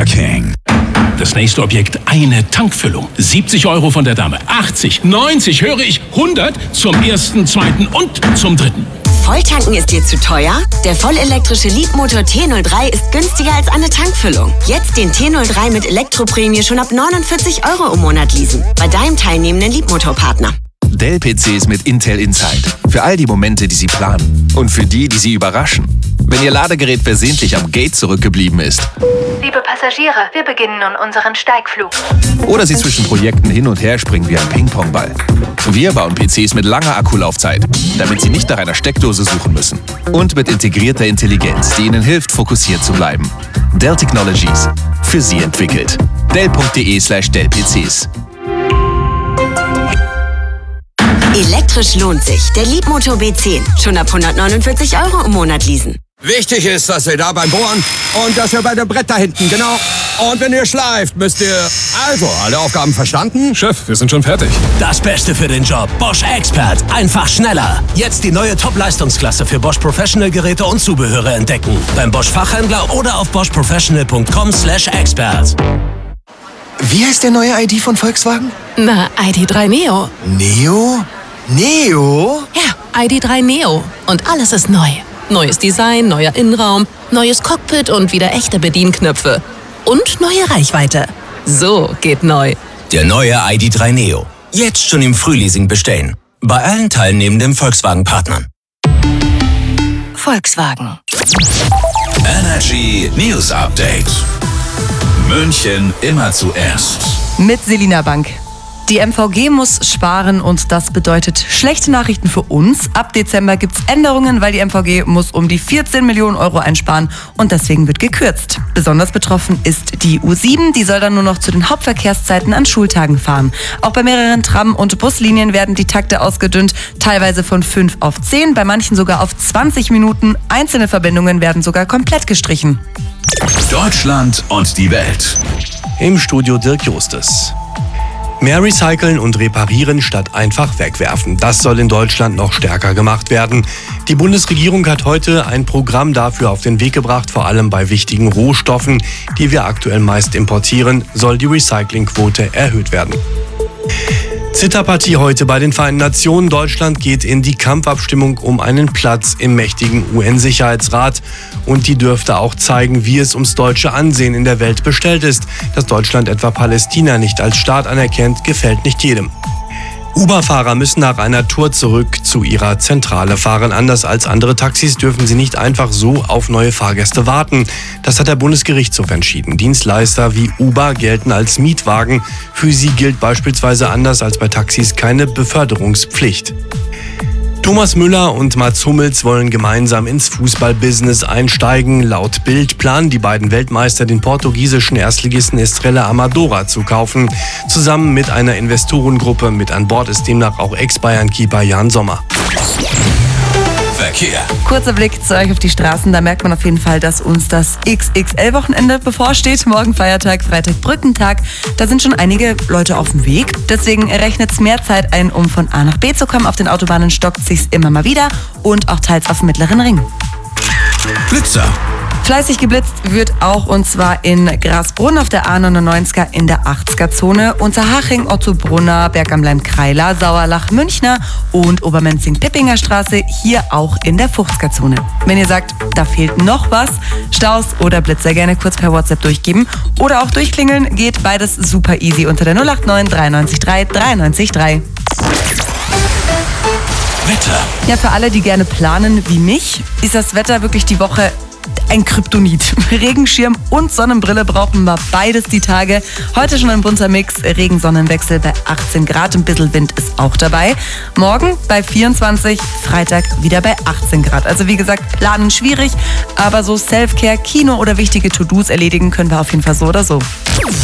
King. Das nächste Objekt, eine Tankfüllung. 70 € von der Dame. 80, 90, höre ich 100 zum ersten, zweiten und zum dritten. Volltanken ist dir zu teuer? Der vollelektrische Leapmotor T03 ist günstiger als eine Tankfüllung. Jetzt den T03 mit Elektroprämie schon ab 49 € im Monat leasen. Bei deinem teilnehmenden Leapmotor-Partner. Dell-PCs mit Intel Inside. Für all die Momente, die Sie planen. Und für die, die Sie überraschen. Wenn Ihr Ladegerät versehentlich am Gate zurückgeblieben ist. Liebe Passagiere, wir beginnen nun unseren Steigflug. Oder Sie zwischen Projekten hin und her springen wie ein Ping-Pong-Ball. Wir bauen PCs mit langer Akkulaufzeit, damit Sie nicht nach einer Steckdose suchen müssen. Und mit integrierter Intelligenz, die Ihnen hilft, fokussiert zu bleiben. Dell Technologies. Für Sie entwickelt. Dell.de/Dell-PCs. Elektrisch lohnt sich. Der Leapmotor B10. Schon ab 149 € im Monat leasen. Wichtig ist, dass ihr da beim Bohren und dass ihr bei dem Brett da hinten, genau. Und wenn ihr schleift, müsst ihr... Also, alle Aufgaben verstanden? Chef, wir sind schon fertig. Das Beste für den Job. Bosch Expert. Einfach schneller. Jetzt die neue Top-Leistungsklasse für Bosch Professional-Geräte und Zubehöre entdecken. Beim Bosch Fachhändler oder auf boschprofessional.com/expert. Wie heißt der neue ID von Volkswagen? Na, ID.3 Neo. Neo? Neo? Ja, ID.3 Neo. Und alles ist neu. Neues Design, neuer Innenraum, neues Cockpit und wieder echte Bedienknöpfe. Und neue Reichweite. So geht neu. Der neue ID.3 Neo. Jetzt schon im Frühleasing bestellen. Bei allen teilnehmenden Volkswagen-Partnern. Volkswagen. Energy News Update. München immer zuerst. Mit Selina Bank. Die MVG muss sparen und das bedeutet schlechte Nachrichten für uns. Ab Dezember gibt's Änderungen, weil die MVG muss um die 14 Millionen € einsparen und deswegen wird gekürzt. Besonders betroffen ist die U7, die soll dann nur noch zu den Hauptverkehrszeiten an Schultagen fahren. Auch bei mehreren Tram- und Buslinien werden die Takte ausgedünnt, teilweise von 5 auf 10, bei manchen sogar auf 20 Minuten. Einzelne Verbindungen werden sogar komplett gestrichen. Deutschland und die Welt. Im Studio Dirk Justus. Mehr recyceln und reparieren statt einfach wegwerfen. Das soll in Deutschland noch stärker gemacht werden. Die Bundesregierung hat heute ein Programm dafür auf den Weg gebracht. Vor allem bei wichtigen Rohstoffen, die wir aktuell meist importieren, soll die Recyclingquote erhöht werden. Zitterpartie heute bei den Vereinten Nationen. Deutschland geht in die Kampfabstimmung um einen Platz im mächtigen UN-Sicherheitsrat. Und die dürfte auch zeigen, wie es ums deutsche Ansehen in der Welt bestellt ist. Dass Deutschland etwa Palästina nicht als Staat anerkennt, gefällt nicht jedem. Uber-Fahrer müssen nach einer Tour zurück zu ihrer Zentrale fahren. Anders als andere Taxis dürfen sie nicht einfach so auf neue Fahrgäste warten. Das hat der Bundesgerichtshof entschieden. Dienstleister wie Uber gelten als Mietwagen. Für sie gilt beispielsweise anders als bei Taxis keine Beförderungspflicht. Thomas Müller und Mats Hummels wollen gemeinsam ins Fußballbusiness einsteigen. Laut Bild planen die beiden Weltmeister, den portugiesischen Erstligisten Estrela Amadora zu kaufen. Zusammen mit einer Investorengruppe. Mit an Bord ist demnach auch Ex-Bayern-Keeper Jan Sommer. Verkehr. Kurzer Blick zu euch auf die Straßen. Da merkt man auf jeden Fall, dass uns das XXL-Wochenende bevorsteht. Morgen Feiertag, Freitag Brückentag. Da sind schon einige Leute auf dem Weg. Deswegen rechnet mehr Zeit ein, um von A nach B zu kommen. Auf den Autobahnen stockt sich's immer mal wieder. Und auch teils auf dem Mittleren Ring. Blitzer. Fleißig geblitzt wird auch, und zwar in Grasbrunn auf der A99er in der 80er-Zone, Unterhaching, Ottobrunner, Berg am Leim-Kreiler, Sauerlach, Münchner und Obermenzing-Peppinger Straße, hier auch in der 50er-Zone. Wenn ihr sagt, da fehlt noch was, Staus oder Blitzer gerne kurz per WhatsApp durchgeben oder auch durchklingeln, geht beides super easy unter der 089 93 3 93 3. Wetter. Ja, für alle, die gerne planen wie mich, ist das Wetter wirklich die Woche ein Kryptonit. Regenschirm und Sonnenbrille brauchen wir beides die Tage. Heute schon ein bunter Mix, Regen-Sonnenwechsel bei 18 Grad, ein bisschen Wind ist auch dabei. Morgen bei 24, Freitag wieder bei 18 Grad. Also wie gesagt, planen schwierig, aber so Selfcare, Kino oder wichtige To-Dos erledigen können wir auf jeden Fall so oder so.